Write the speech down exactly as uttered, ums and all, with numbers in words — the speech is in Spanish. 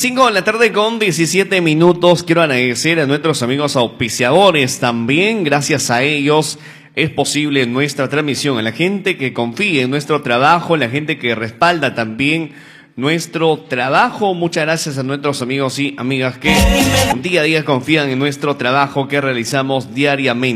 cinco de la tarde con diecisiete minutos. Quiero agradecer a nuestros amigos auspiciadores también. Gracias a ellos es posible nuestra transmisión. A la gente que confía en nuestro trabajo, la gente que respalda también nuestro trabajo. Muchas gracias a nuestros amigos y amigas que día a día confían en nuestro trabajo que realizamos diariamente.